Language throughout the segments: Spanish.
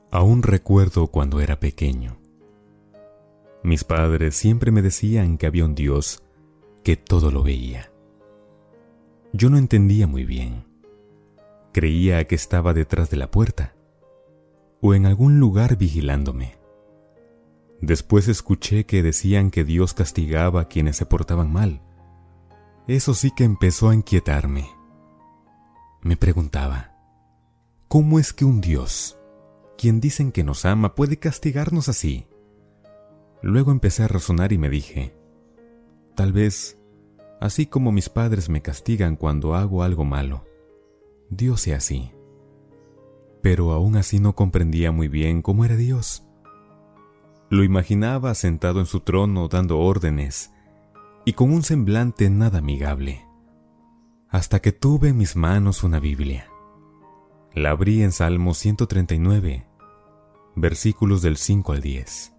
Aún recuerdo cuando era pequeño. Mis padres siempre me decían que había un Dios que todo lo veía. Yo no entendía muy bien. Creía que estaba detrás de la puerta o en algún lugar vigilándome. Después escuché que decían que Dios castigaba a quienes se portaban mal. Eso sí que empezó a inquietarme. Me preguntaba, ¿cómo es que un Dios, quien dicen que nos ama, puede castigarnos así? Luego empecé a razonar y me dije, tal vez, así como mis padres me castigan cuando hago algo malo, Dios sea así. Pero aún así no comprendía muy bien cómo era Dios. Lo imaginaba sentado en su trono dando órdenes y con un semblante nada amigable. Hasta que tuve en mis manos una Biblia. La abrí en Salmo 139, versículos del 5 al 10.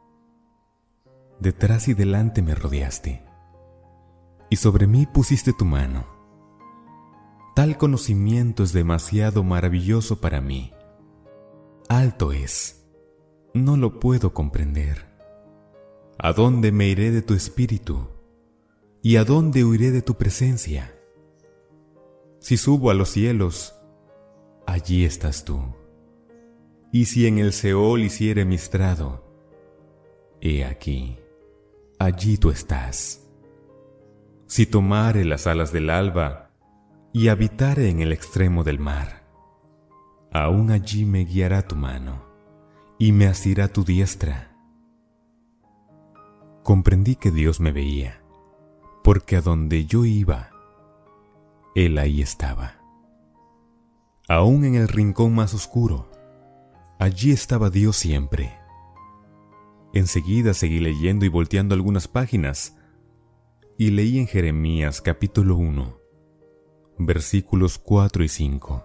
Detrás y delante me rodeaste, y sobre mí pusiste tu mano. Tal conocimiento es demasiado maravilloso para mí. Alto es, no lo puedo comprender. ¿A dónde me iré de tu espíritu? ¿Y a dónde huiré de tu presencia? Si subo a los cielos, allí estás tú. Y si en el Seol hiciere mi estrado, he aquí, allí tú estás. Si tomare las alas del alba y habitare en el extremo del mar, aún allí me guiará tu mano y me asirá tu diestra. Comprendí que Dios me veía, porque a donde yo iba, Él ahí estaba. Aún en el rincón más oscuro, allí estaba Dios siempre. Enseguida seguí leyendo y volteando algunas páginas, y leí en Jeremías capítulo 1, versículos 4 y 5.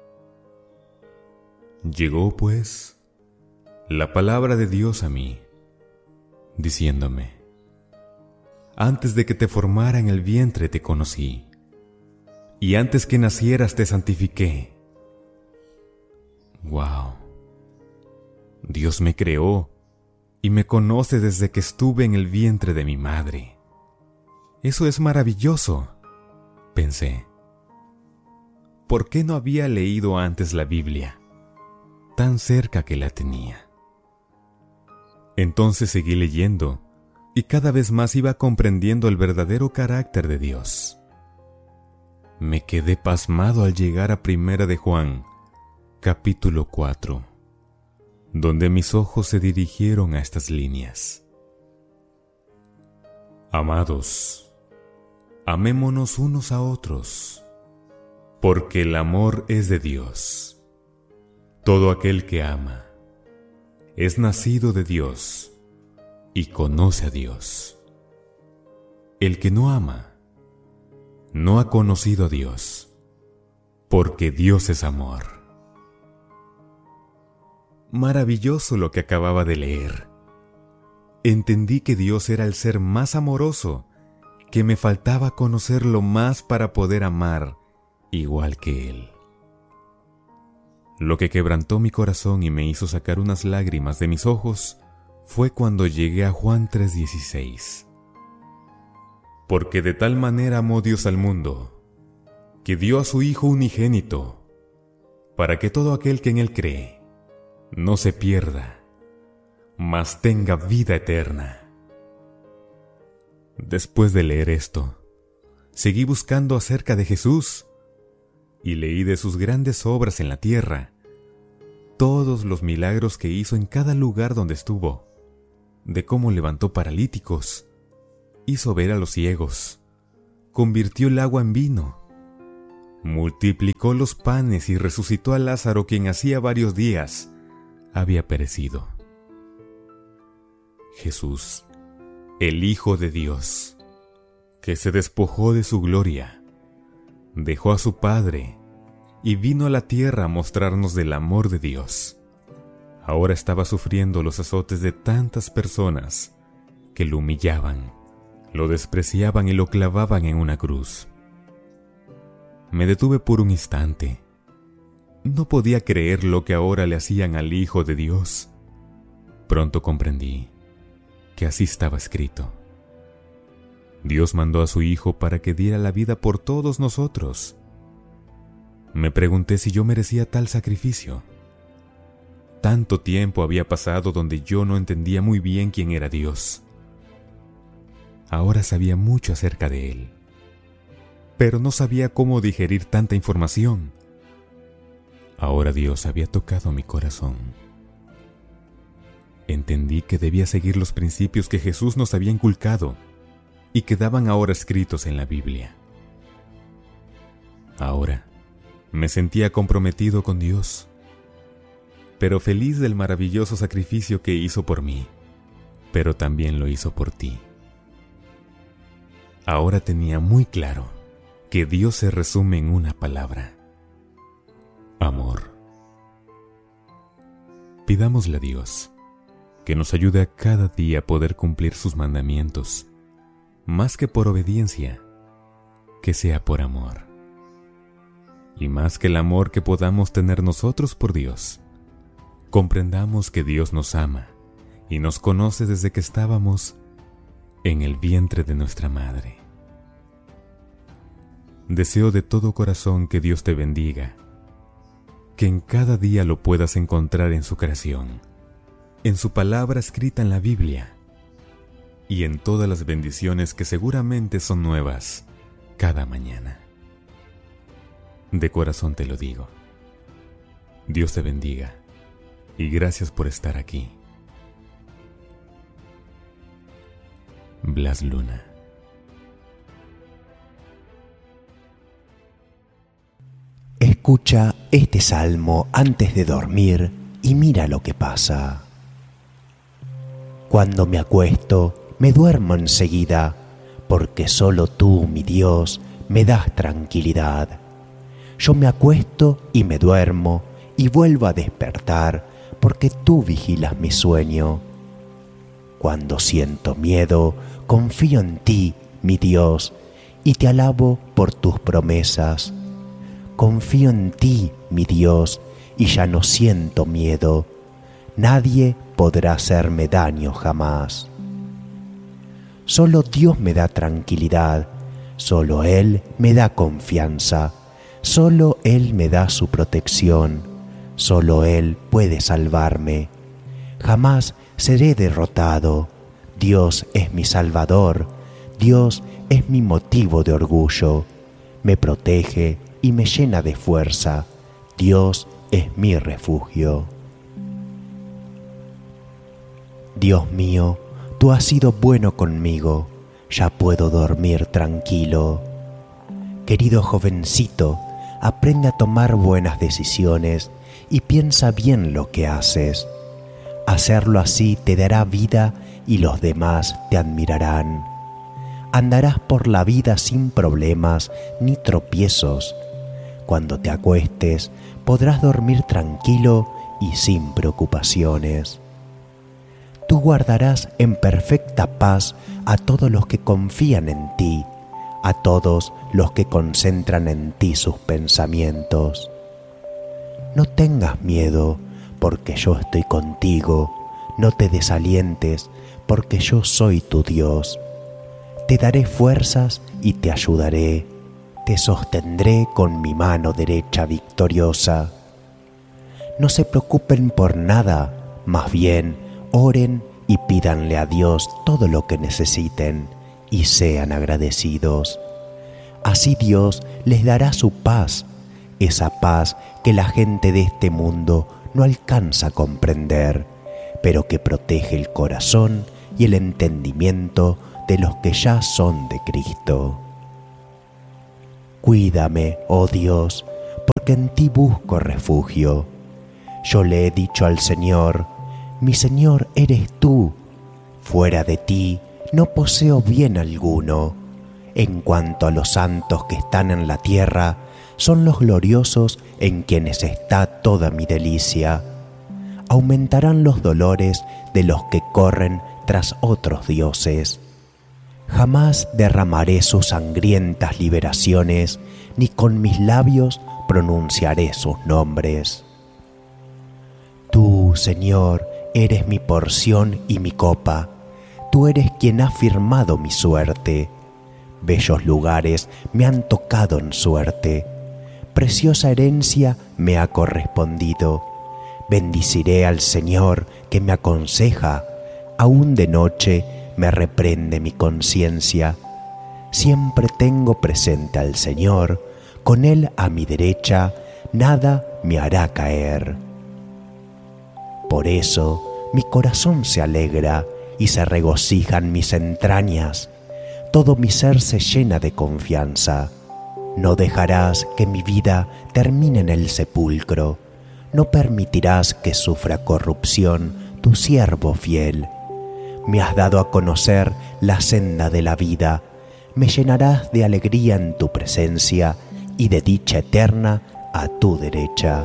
Llegó, pues, la palabra de Dios a mí, diciéndome: antes de que te formara en el vientre te conocí, y antes que nacieras te santifiqué. ¡Wow! Dios me creó y me conoce desde que estuve en el vientre de mi madre. Eso es maravilloso, pensé. ¿Por qué no había leído antes la Biblia, tan cerca que la tenía? Entonces seguí leyendo y cada vez más iba comprendiendo el verdadero carácter de Dios. Me quedé pasmado al llegar a Primera de Juan, capítulo 4, donde mis ojos se dirigieron a estas líneas. Amados, amémonos unos a otros, porque el amor es de Dios. Todo aquel que ama es nacido de Dios y conoce a Dios. El que no ama no ha conocido a Dios, porque Dios es amor. Maravilloso lo que acababa de leer. Entendí que Dios era el ser más amoroso, que me faltaba conocerlo más para poder amar igual que Él. Lo que quebrantó mi corazón y me hizo sacar unas lágrimas de mis ojos fue cuando llegué a Juan 3:16. Porque de tal manera amó Dios al mundo, que dio a su Hijo unigénito, para que todo aquel que en Él cree no se pierda, mas tenga vida eterna. Después de leer esto, seguí buscando acerca de Jesús y leí de sus grandes obras en la tierra, todos los milagros que hizo en cada lugar donde estuvo, de cómo levantó paralíticos, hizo ver a los ciegos, convirtió el agua en vino, multiplicó los panes y resucitó a Lázaro, quien hacía varios días había perecido. Jesús, el Hijo de Dios, que se despojó de su gloria, dejó a su Padre y vino a la tierra a mostrarnos del amor de Dios. Ahora estaba sufriendo los azotes de tantas personas que lo humillaban, lo despreciaban y lo clavaban en una cruz. Me detuve por un instante No podía creer lo que ahora le hacían al Hijo de Dios. Pronto comprendí que así estaba escrito. Dios mandó a su Hijo para que diera la vida por todos nosotros. Me pregunté si yo merecía tal sacrificio. Tanto tiempo había pasado donde yo no entendía muy bien quién era Dios. Ahora sabía mucho acerca de Él, pero no sabía cómo digerir tanta información. Ahora Dios había tocado mi corazón. Entendí que debía seguir los principios que Jesús nos había inculcado y quedaban ahora escritos en la Biblia. Ahora me sentía comprometido con Dios, pero feliz del maravilloso sacrificio que hizo por mí, pero también lo hizo por ti. Ahora tenía muy claro que Dios se resume en una palabra: amor. Pidámosle a Dios que nos ayude a cada día a poder cumplir sus mandamientos, más que por obediencia, que sea por amor. Y más que el amor que podamos tener nosotros por Dios, comprendamos que Dios nos ama y nos conoce desde que estábamos en el vientre de nuestra madre. Deseo de todo corazón que Dios te bendiga, que en cada día lo puedas encontrar en su creación, en su palabra escrita en la Biblia y en todas las bendiciones que seguramente son nuevas cada mañana. De corazón te lo digo. Dios te bendiga y gracias por estar aquí. Blas Luna. Escucha este salmo antes de dormir y mira lo que pasa. Cuando me acuesto, me duermo enseguida, porque solo tú, mi Dios, me das tranquilidad. Yo me acuesto y me duermo y vuelvo a despertar, porque tú vigilas mi sueño. Cuando siento miedo, confío en ti, mi Dios, y te alabo por tus promesas. Confío en ti, mi Dios, y ya no siento miedo. Nadie podrá hacerme daño jamás. Solo Dios me da tranquilidad, solo Él me da confianza, solo Él me da su protección, solo Él puede salvarme. Jamás seré derrotado. Dios es mi Salvador, Dios es mi motivo de orgullo. Me protege y me llena de fuerza. Dios es mi refugio. Dios mío, tú has sido bueno conmigo, ya puedo dormir tranquilo. Querido jovencito, aprende a tomar buenas decisiones y piensa bien lo que haces. Hacerlo así te dará vida y los demás te admirarán. Andarás por la vida sin problemas ni tropiezos. Cuando te acuestes, podrás dormir tranquilo y sin preocupaciones. Tú guardarás en perfecta paz a todos los que confían en ti, a todos los que concentran en ti sus pensamientos. No tengas miedo, porque yo estoy contigo. No te desalientes, porque yo soy tu Dios. Te daré fuerzas y te ayudaré. Te sostendré con mi mano derecha victoriosa. No se preocupen por nada, más bien oren y pídanle a Dios todo lo que necesiten y sean agradecidos. Así Dios les dará su paz, esa paz que la gente de este mundo no alcanza a comprender, pero que protege el corazón y el entendimiento de los que ya son de Cristo. Cuídame, oh Dios, porque en ti busco refugio. Yo le he dicho al Señor, mi Señor eres tú. Fuera de ti no poseo bien alguno. En cuanto a los santos que están en la tierra, son los gloriosos en quienes está toda mi delicia. Aumentarán los dolores de los que corren tras otros dioses. Jamás derramaré sus sangrientas liberaciones, ni con mis labios pronunciaré sus nombres. Tú, Señor, eres mi porción y mi copa. Tú eres quien ha firmado mi suerte. Bellos lugares me han tocado en suerte. Preciosa herencia me ha correspondido. Bendiciré al Señor que me aconseja. Aún de noche me reprende mi conciencia. Siempre tengo presente al Señor. Con Él a mi derecha, nada me hará caer. Por eso mi corazón se alegra y se regocijan mis entrañas. Todo mi ser se llena de confianza. No dejarás que mi vida termine en el sepulcro. No permitirás que sufra corrupción tu siervo fiel. Me has dado a conocer la senda de la vida. Me llenarás de alegría en tu presencia y de dicha eterna a tu derecha.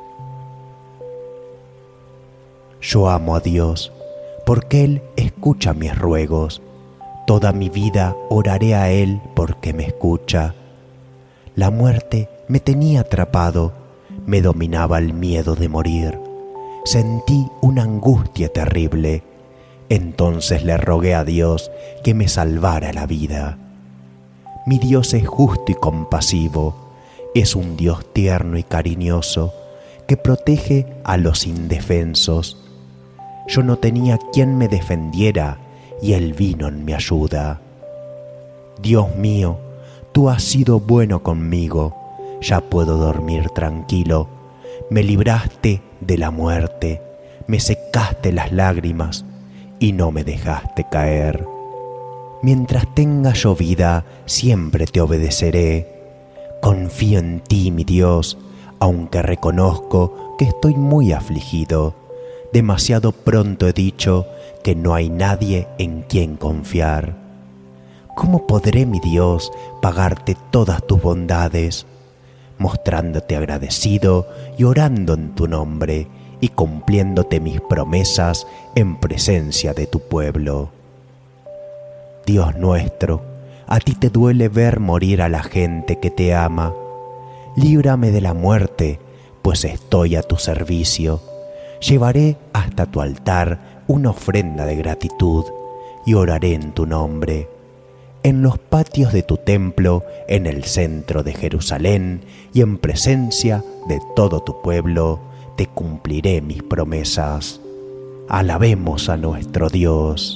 Yo amo a Dios, porque Él escucha mis ruegos. Toda mi vida oraré a Él porque me escucha. La muerte me tenía atrapado, me dominaba el miedo de morir. Sentí una angustia terrible. Entonces le rogué a Dios que me salvara la vida. Mi Dios es justo y compasivo, es un Dios tierno y cariñoso que protege a los indefensos. Yo no tenía quien me defendiera y Él vino en mi ayuda. Dios mío, Tú has sido bueno conmigo, ya puedo dormir tranquilo. Me libraste de la muerte, me secaste las lágrimas y no me dejaste caer. Mientras tenga yo vida, siempre te obedeceré. Confío en ti, mi Dios, aunque reconozco que estoy muy afligido. Demasiado pronto he dicho que no hay nadie en quien confiar. ¿Cómo podré, mi Dios, pagarte todas tus bondades? Mostrándote agradecido y orando en tu nombre y cumpliéndote mis promesas en presencia de tu pueblo. Dios nuestro, a ti te duele ver morir a la gente que te ama. Líbrame de la muerte, pues estoy a tu servicio. Llevaré hasta tu altar una ofrenda de gratitud y oraré en tu nombre. En los patios de tu templo, en el centro de Jerusalén y en presencia de todo tu pueblo, te cumpliré mis promesas. Alabemos a nuestro Dios.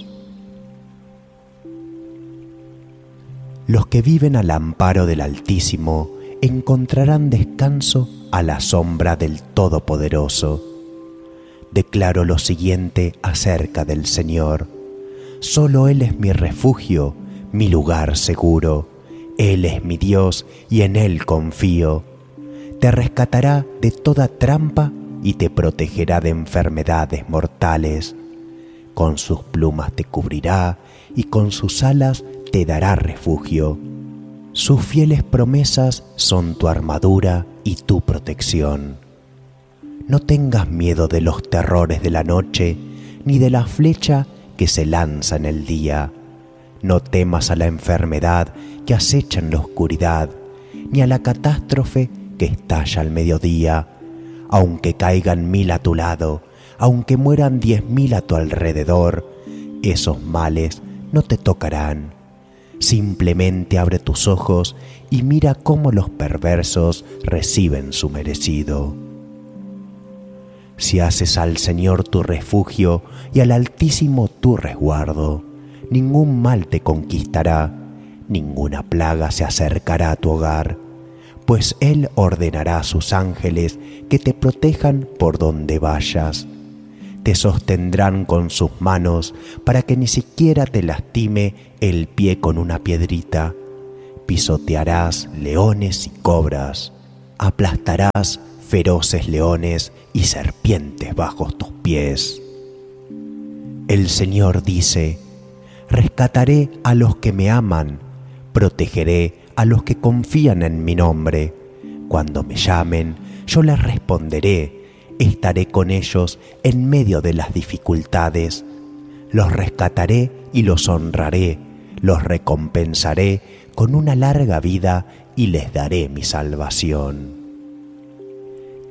Los que viven al amparo del Altísimo encontrarán descanso a la sombra del Todopoderoso. Declaro lo siguiente acerca del Señor. Solo Él es mi refugio, mi lugar seguro. Él es mi Dios y en Él confío. Te rescatará de toda trampa y te protegerá de enfermedades mortales. Con sus plumas te cubrirá y con sus alas te dará refugio. Sus fieles promesas son tu armadura y tu protección. No tengas miedo de los terrores de la noche, ni de la flecha que se lanza en el día. No temas a la enfermedad que acecha en la oscuridad, ni a la catástrofe que estalla al mediodía. Aunque caigan 1000 a tu lado, aunque mueran 10.000 a tu alrededor, esos males no te tocarán. Simplemente abre tus ojos y mira cómo los perversos reciben su merecido. Si haces al Señor tu refugio y al Altísimo tu resguardo, ningún mal te conquistará, ninguna plaga se acercará a tu hogar, pues Él ordenará a sus ángeles que te protejan por donde vayas. Te sostendrán con sus manos para que ni siquiera te lastime el pie con una piedrita. Pisotearás leones y cobras, aplastarás feroces leones y serpientes bajo tus pies. El Señor dice: rescataré a los que me aman, protegeré a los que confían en mi nombre. Cuando me llamen, yo les responderé, estaré con ellos en medio de las dificultades. Los rescataré y los honraré, los recompensaré con una larga vida y les daré mi salvación.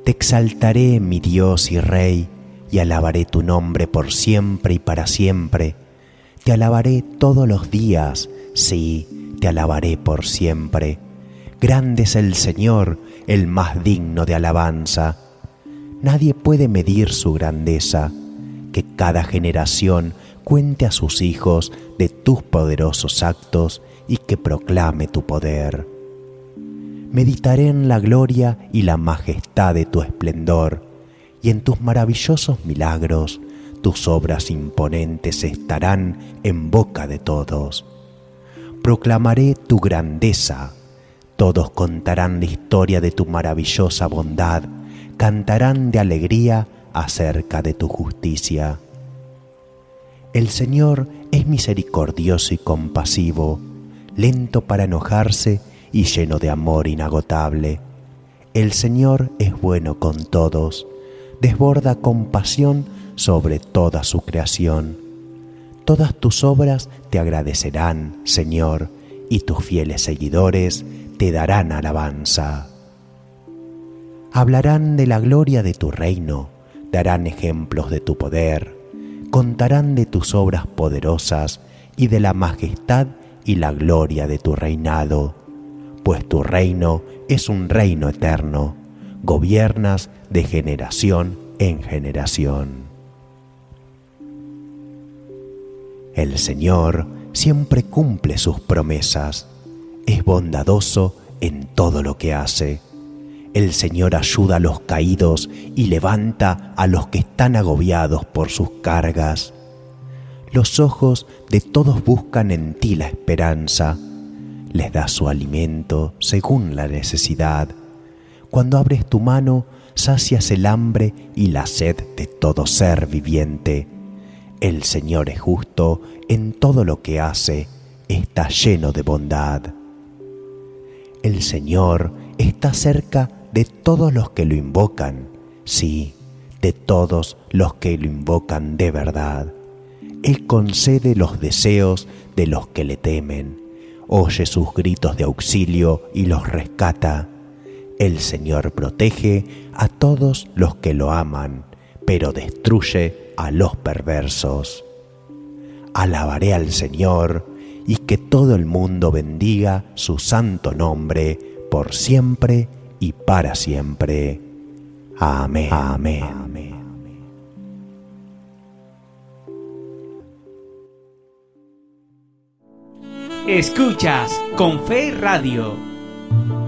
Te exaltaré, mi Dios y Rey, y alabaré tu nombre por siempre y para siempre. Te alabaré todos los días, sí, te alabaré por siempre. Grande es el Señor, el más digno de alabanza. Nadie puede medir su grandeza. Que cada generación cuente a sus hijos de tus poderosos actos y que proclame tu poder. Meditaré en la gloria y la majestad de tu esplendor, y en tus maravillosos milagros. Tus obras imponentes estarán en boca de todos. Proclamaré tu grandeza. Todos contarán la historia de tu maravillosa bondad, cantarán de alegría acerca de tu justicia. El Señor es misericordioso y compasivo, lento para enojarse y lleno de amor inagotable. El Señor es bueno con todos, desborda compasión sobre toda su creación. Todas tus obras te agradecerán, Señor, y tus fieles seguidores te darán alabanza. Hablarán de la gloria de tu reino, darán ejemplos de tu poder, contarán de tus obras poderosas y de la majestad y la gloria de tu reinado, pues tu reino es un reino eterno, gobiernas de generación en generación. El Señor siempre cumple sus promesas, es bondadoso en todo lo que hace. El Señor ayuda a los caídos y levanta a los que están agobiados por sus cargas. Los ojos de todos buscan en ti la esperanza. Les das su alimento según la necesidad. Cuando abres tu mano, sacias el hambre y la sed de todo ser viviente. El Señor es justo en todo lo que hace, está lleno de bondad. El Señor está cerca de todos los que lo invocan, sí, de todos los que lo invocan de verdad. Él concede los deseos de los que le temen, oye sus gritos de auxilio y los rescata. El Señor protege a todos los que lo aman, pero destruye a los perversos. Alabaré al Señor y que todo el mundo bendiga su santo nombre por siempre y para siempre. Amén. Amén. Amén. Escuchas Con Fe Radio.